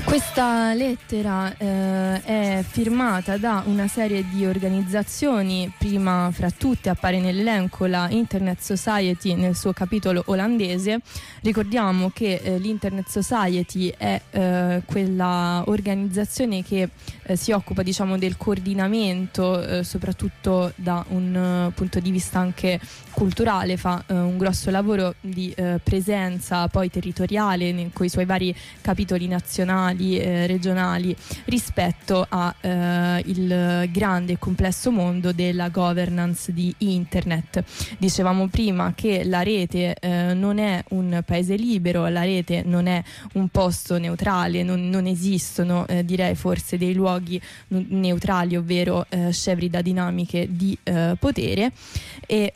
Questa lettera è firmata da una serie di organizzazioni, prima fra tutte appare nell'elenco la Internet Society nel suo capitolo olandese. Ricordiamo che l'Internet Society è quella organizzazione che si occupa, diciamo, del coordinamento, soprattutto da un punto di vista anche culturale, fa un grosso lavoro di presenza poi territoriale con i suoi vari capitoli nazionali, regionali, rispetto a il grande e complesso mondo della governance di internet. Dicevamo prima che la rete non è un paese libero, la rete non è un posto neutrale, non esistono direi forse dei luoghi neutrali, ovvero scevri da dinamiche di potere, e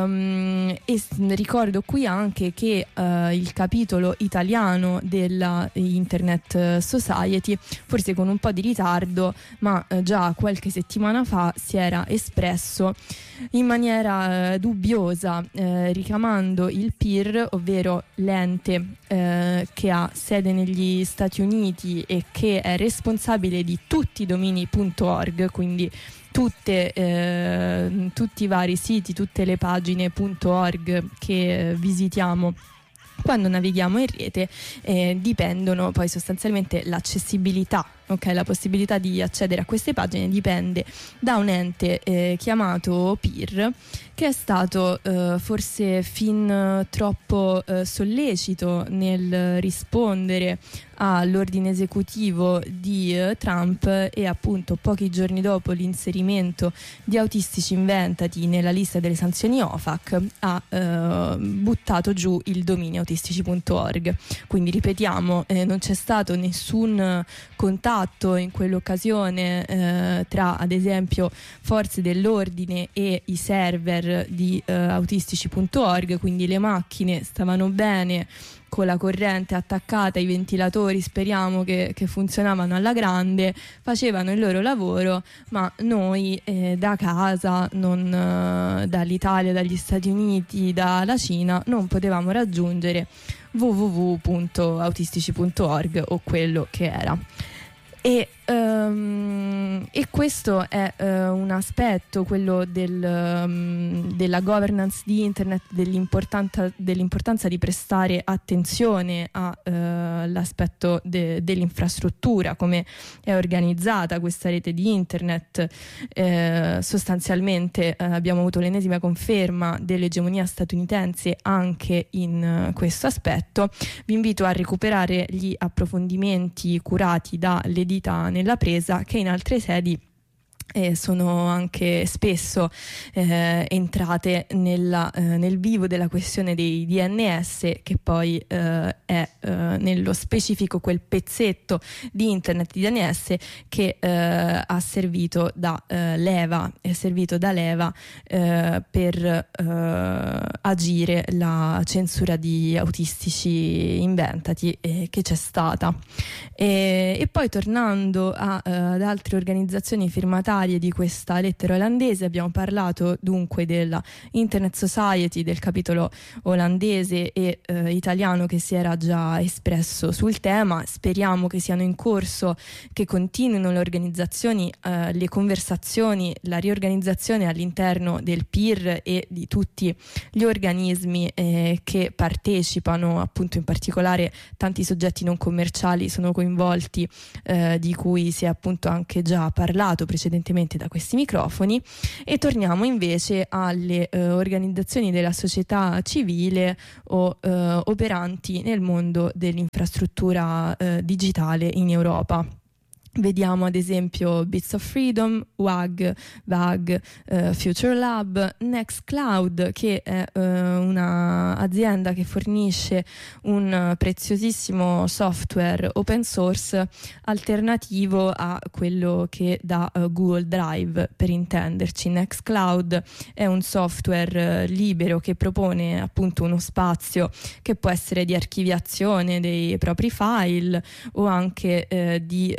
ricordo qui anche che il capitolo italiano della Internet Society, forse con un po' di ritardo, ma già qualche settimana fa si era espresso in maniera dubbiosa, richiamando il PIR, ovvero l'ente che ha sede negli Stati Uniti e che è responsabile di tutti i domini.org, quindi tutti i vari siti, tutte le pagine .org che visitiamo quando navighiamo in rete, dipendono poi sostanzialmente l'accessibilità, ok? La possibilità di accedere a queste pagine dipende da un ente chiamato PIR, che è stato forse fin troppo sollecito nel rispondere all'ordine esecutivo di Trump, e appunto pochi giorni dopo l'inserimento di Autistici Inventati nella lista delle sanzioni OFAC ha buttato giù il dominio autistici.org. Quindi ripetiamo, non c'è stato nessun contatto in quell'occasione tra ad esempio forze dell'ordine e i server di autistici.org, quindi le macchine stavano bene con la corrente attaccata, i ventilatori speriamo che funzionavano alla grande, facevano il loro lavoro, ma noi da casa, dall'Italia, dagli Stati Uniti, dalla Cina, non potevamo raggiungere www.autistici.org o quello che era. E questo è un aspetto, quello della governance di internet, dell'importanza di prestare attenzione all'aspetto dell'infrastruttura, come è organizzata questa rete di internet. Sostanzialmente abbiamo avuto l'ennesima conferma dell'egemonia statunitense anche in questo aspetto. Vi invito a recuperare gli approfondimenti curati dall'edita Nella Presa, che in altre sedi sono anche spesso entrate nel vivo della questione dei DNS, che poi è nello specifico quel pezzetto di internet di DNS che ha servito da leva per agire la censura di Autistici Inventati che c'è stata. E poi tornando ad altre organizzazioni firmatarie di questa lettera olandese, abbiamo parlato dunque della Internet Society, del capitolo olandese e italiano che si era già espresso sul tema. Speriamo che siano in corso, che continuino le organizzazioni, le conversazioni, la riorganizzazione all'interno del PIR e di tutti gli organismi che partecipano, appunto in particolare tanti soggetti non commerciali sono coinvolti, di cui si è appunto anche già parlato precedentemente da questi microfoni. E torniamo invece alle organizzazioni della società civile o operanti nel mondo dell'infrastruttura digitale in Europa. Vediamo ad esempio Bits of Freedom, WAG, Future Lab, Nextcloud, che è una azienda che fornisce un preziosissimo software open source alternativo a quello che dà Google Drive, per intenderci. Nextcloud è un software libero che propone appunto uno spazio che può essere di archiviazione dei propri file o anche di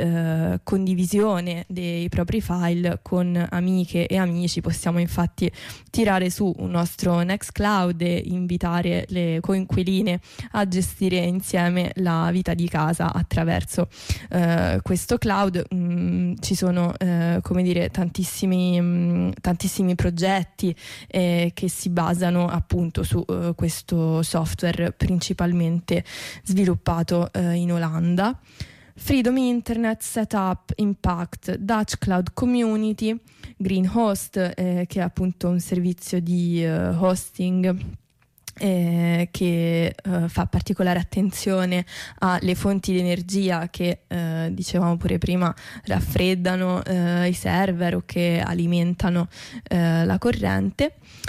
condivisione dei propri file con amiche e amici. Possiamo infatti tirare su un nostro Nextcloud e invitare le coinquiline a gestire insieme la vita di casa attraverso questo cloud. Ci sono come dire tantissimi progetti che si basano appunto su questo software principalmente sviluppato in Olanda. Freedom Internet, Setup, Impact, Dutch Cloud Community, Greenhost, che è appunto un servizio di hosting che fa particolare attenzione alle fonti di energia che dicevamo pure prima raffreddano i server o che alimentano la corrente.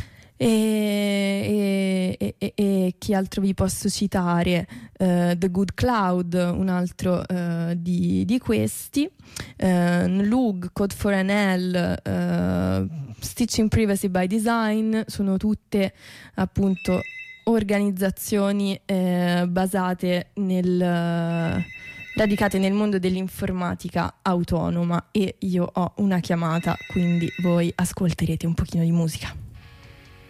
E chi altro vi posso citare? The Good Cloud, un altro di questi, Lug, Code4NL, Stitching Privacy by Design, sono tutte appunto organizzazioni basate radicate nel mondo dell'informatica autonoma. E io ho una chiamata, quindi voi ascolterete un pochino di musica.